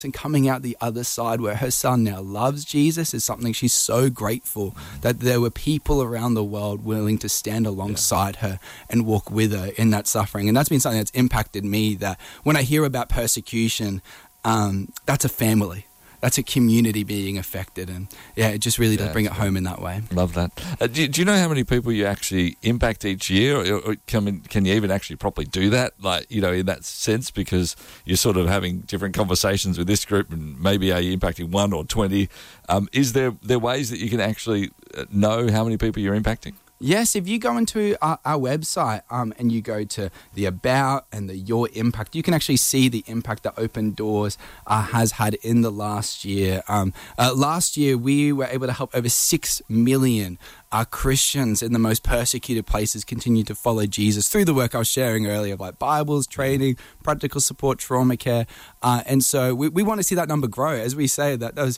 and coming out the other side where her son now loves Jesus is something she's so grateful that there were people around the world willing to stand alongside her and walk with her in that suffering. And that's been something that's impacted me, that when I hear about persecution, that's a family. That's a community being affected, and it just really does bring it home in that way. Love that. Do you know how many people you actually impact each year, or can you even actually properly do that? Like, in that sense, because you're sort of having different conversations with this group, and maybe are you impacting 1 or 20? Is there ways that you can actually know how many people you're impacting? Yes, if you go into our website and you go to the About and the Your Impact, you can actually see the impact that Open Doors has had in the last year. Last year, we were able to help over 6 million Christians in the most persecuted places continue to follow Jesus through the work I was sharing earlier, like Bibles, training, practical support, trauma care. And so we want to see that number grow. As we say, that there's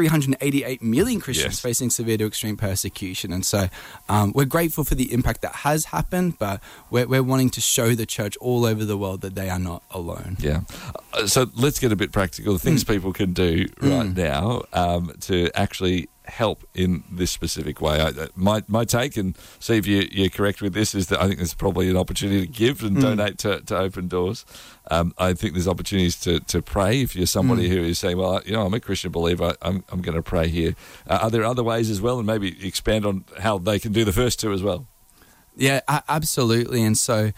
388 million Christians facing severe to extreme persecution. And so we're grateful for the impact that has happened, but we're wanting to show the church all over the world that they are not alone. Yeah. So let's get a bit practical. The things people can do right now to actually help in this specific way. My take, and see if you're correct with this, is that I think there's probably an opportunity to give and donate to Open Doors. I think there's opportunities to pray if you're somebody who is saying, well, I'm a Christian believer, I'm going to pray here. Are there other ways as well, and maybe expand on how they can do the first two as well? Yeah, absolutely. And so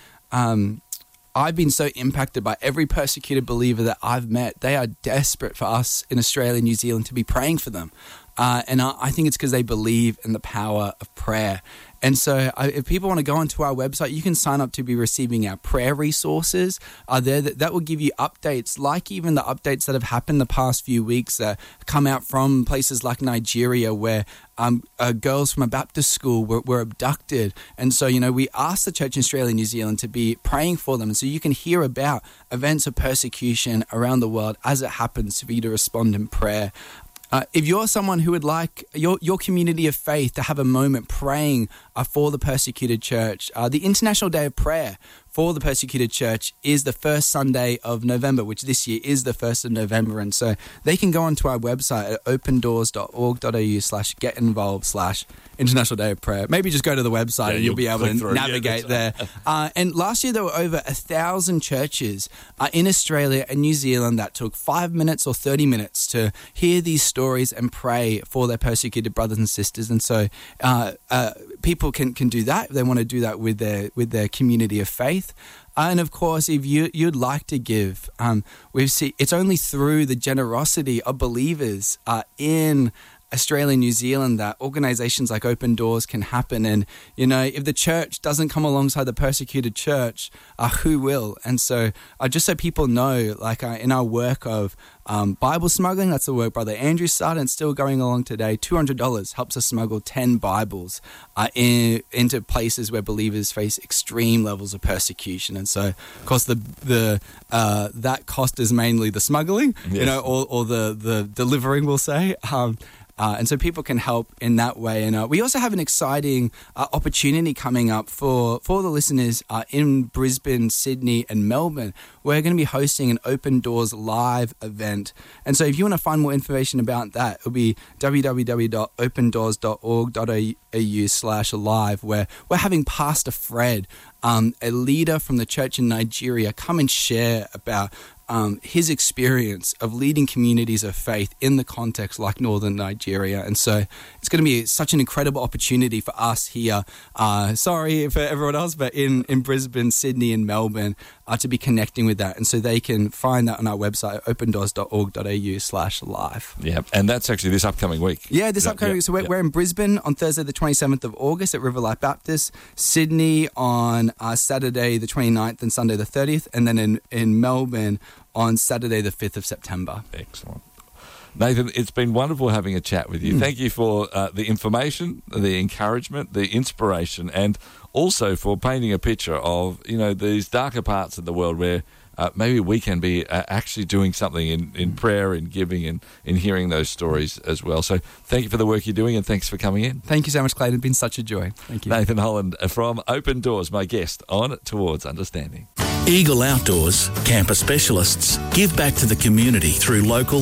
I've been so impacted by every persecuted believer that I've met. They are desperate for us in Australia and New Zealand to be praying for them. And I think it's because they believe in the power of prayer. And so if people want to go onto our website, you can sign up to be receiving our prayer resources there. That will give you updates, like even the updates that have happened the past few weeks that come out from places like Nigeria, where girls from a Baptist school were abducted. And so, we asked the church in Australia and New Zealand to be praying for them. And so you can hear about events of persecution around the world as it happens, for you to respond in prayer. If you're someone who would like your community of faith to have a moment praying for the persecuted church, the International Day of Prayer for the persecuted church is the first Sunday of November, which this year is the 1st of November. And so they can go onto our website at opendoors.org.au/get-involved/International Day of Prayer. Maybe just go to the website and you'll be able to navigate there. And last year there were over 1,000 churches in Australia and New Zealand that took 5 minutes or 30 minutes to hear these stories and pray for their persecuted brothers and sisters. And so people can do that. They want to do that with their community of faith. And of course, if you'd like to give, we've seen it's only through the generosity of believers in Australia and New Zealand that organizations like Open Doors can happen. And, if the church doesn't come alongside the persecuted church, who will? And so just so people know, like in our work of Bible smuggling, that's the work Brother Andrew started and still going along today. $200 helps us smuggle 10 Bibles into places where believers face extreme levels of persecution. And so, of course, that cost is mainly the smuggling, or the delivering, we'll say. And so people can help in that way. And we also have an exciting opportunity coming up for the listeners in Brisbane, Sydney and Melbourne. We're going to be hosting an Open Doors live event. And so if you want to find more information about that, it'll be www.opendoors.org.au/live, where we're having Pastor Fred, a leader from the church in Nigeria, come and share about his experience of leading communities of faith in the context like northern Nigeria. And so it's going to be such an incredible opportunity for us here, sorry for everyone else, but in Brisbane, Sydney and Melbourne, to be connecting with that. And so they can find that on our website, opendoors.org.au/live. Yeah, and that's actually this upcoming week. Yeah, this upcoming week. So we're in Brisbane on Thursday the 27th of August at Riverlight Baptist, Sydney on Saturday the 29th and Sunday the 30th, and then in Melbourne on Saturday the 5th of September. Excellent. Nathan, it's been wonderful having a chat with you. Thank you for the information, the encouragement, the inspiration, and also for painting a picture of, these darker parts of the world where maybe we can be actually doing something in prayer and giving and in hearing those stories as well. So thank you for the work you're doing, and thanks for coming in. Thank you so much, Clayton. It's been such a joy. Thank you. Nathan Holland from Open Doors, my guest on Towards Understanding. Eagle Outdoors, camper specialists, give back to the community through local